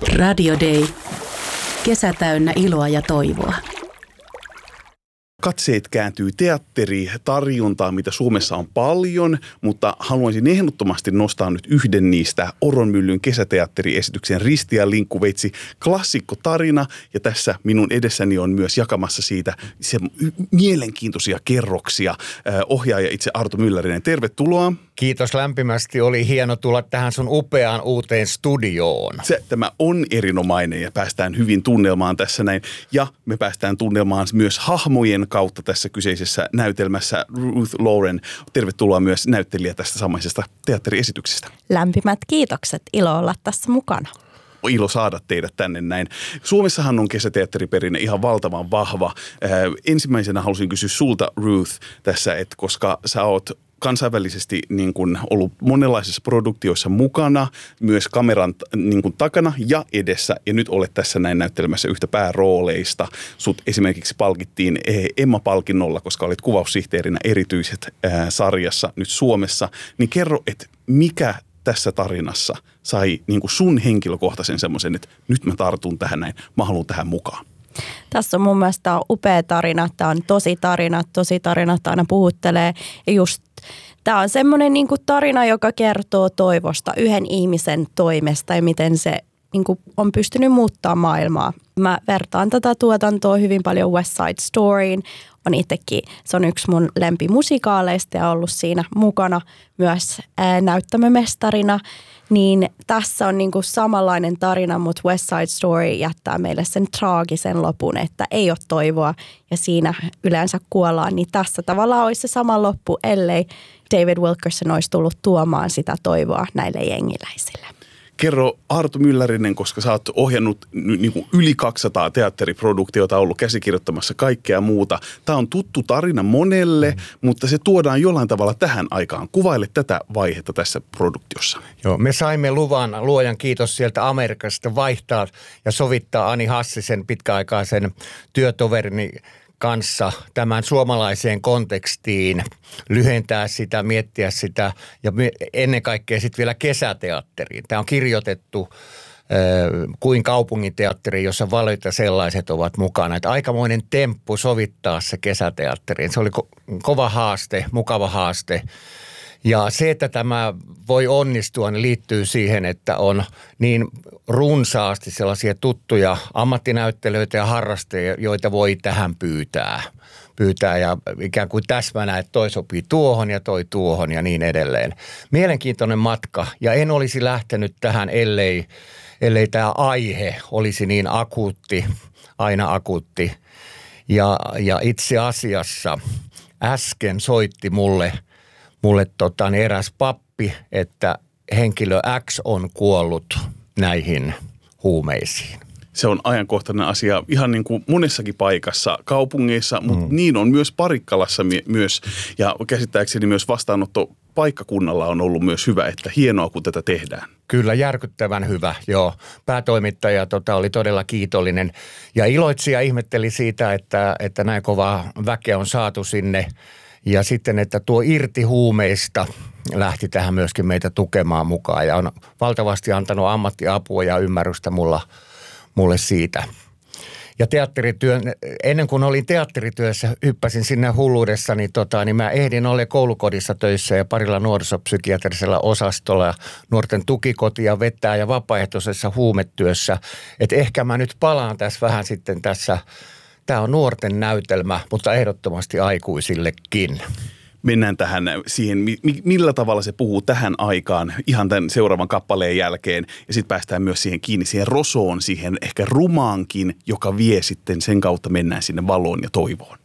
Radio Day. Kesä täynnä iloa ja toivoa. Katseet kääntyy teatteritarjuntaan, mitä Suomessa on paljon, mutta haluaisin ehdottomasti nostaa nyt yhden niistä Oronmyllyn kesäteatteriesityksen Risti ja linkkuveitsi klassikkotarina. Ja tässä minun edessäni on myös jakamassa siitä mielenkiintoisia kerroksia ohjaaja itse Arto Myllärinen. Tervetuloa. Kiitos lämpimästi. Oli hieno tulla tähän sun upeaan uuteen studioon. Tämä on erinomainen ja päästään hyvin tunnelmaan tässä näin. Ja me päästään tunnelmaan myös hahmojen kautta tässä kyseisessä näytelmässä. Ruth Lauren, tervetuloa myös näyttelijä tästä samaisesta teatteriesityksestä. Lämpimät kiitokset. Ilo olla tässä mukana. Ilo saada teidät tänne näin. Suomessahan on kesäteatteriperinne ihan valtavan vahva. Ensimmäisenä halusin kysyä sulta, Ruth, tässä, että koska sä oot kansainvälisesti niin kuin ollut monenlaisissa produktioissa mukana, myös kameran niin kuin takana ja edessä, ja nyt olet tässä näin näyttelemässä yhtä päärooleista. Sut esimerkiksi palkittiin Emma-palkinnolla, koska olit kuvaussihteerinä erityiset sarjassa nyt Suomessa. Niin kerro, että mikä tässä tarinassa sai niin kuin sun henkilökohtaisen semmoisen, että nyt mä tartun tähän näin, mä haluan tähän mukaan? Tässä on mun mielestä upea tarina. Tämä on tosi tarinat aina puhuttelee. Ja just tämä on semmoinen niin kuin tarina, joka kertoo toivosta yhden ihmisen toimesta ja miten se niin kuin on pystynyt muuttamaan maailmaa. Mä vertaan tätä tuotantoa hyvin paljon West Side Storyin. On itsekin, se on yksi mun lempimusikaaleista ja ollut siinä mukana myös näyttämömestarina. Niin tässä on niinku samanlainen tarina, mutta West Side Story jättää meille sen traagisen lopun, että ei ole toivoa ja siinä yleensä kuollaan. Niin tässä tavallaan olisi se sama loppu, ellei David Wilkerson olisi tullut tuomaan sitä toivoa näille jengiläisille. Kerro Arto Myllärinen, koska sä oot ohjannut niin kuin yli 200 teatteriproduktiota, ollut käsikirjoittamassa kaikkea muuta. Tämä on tuttu tarina monelle, mutta se tuodaan jollain tavalla tähän aikaan. Kuvaile tätä vaihetta tässä produktiossa. Joo, me saimme luvan, luojan kiitos sieltä Amerikasta, vaihtaa ja sovittaa Ani Hassisen pitkäaikaisen työtoverini kanssa tämän suomalaiseen kontekstiin, lyhentää sitä, miettiä sitä ja ennen kaikkea sitten vielä kesäteatteriin. Tämä on kirjoitettu kuin kaupunginteatteri, jossa valita sellaiset ovat mukana. Että aikamoinen temppu sovittaa se kesäteatteriin. Se oli kova haaste, mukava haaste. Ja se, että tämä voi onnistua, niin liittyy siihen, että on niin runsaasti sellaisia tuttuja ammattinäyttelijöitä ja harrastajia, joita voi tähän pyytää ja ikään kuin täsmänä, että toi sopii tuohon ja toi tuohon ja niin edelleen. Mielenkiintoinen matka ja en olisi lähtenyt tähän, ellei tämä aihe olisi niin akuutti, aina akuutti. Ja itse asiassa äsken soitti mulle eräs pappi, että henkilö X on kuollut näihin huumeisiin. Se on ajankohtainen asia ihan niin kuin monessakin paikassa, kaupungeissa, mutta niin on myös Parikkalassa myös. Ja käsittääkseni myös vastaanottopaikkakunnalla on ollut myös hyvä, että hienoa kun tätä tehdään. Kyllä, järkyttävän hyvä, joo. Päätoimittaja oli todella kiitollinen ja iloitsi ja ihmetteli siitä, että näin kovaa väkeä on saatu sinne. Ja sitten, että tuo irti huumeista lähti tähän myöskin meitä tukemaan mukaan ja on valtavasti antanut ammattiapua ja ymmärrystä mulle siitä. Ja ennen kuin olin teatterityössä, hyppäsin sinne hulluudessa, niin mä ehdin olla koulukodissa töissä ja parilla nuorisopsykiatrisella osastolla ja nuorten tukikotia vetää ja vapaaehtoisessa huumetyössä. Että ehkä mä nyt palaan tässä vähän sitten tässä. Tämä on nuorten näytelmä, mutta ehdottomasti aikuisillekin. Mennään tähän siihen, millä tavalla se puhuu tähän aikaan ihan tämän seuraavan kappaleen jälkeen. Ja sitten päästään myös siihen kiinni, siihen rosoon, siihen ehkä rumaankin, joka vie sitten sen kautta mennään sinne valoon ja toivoon.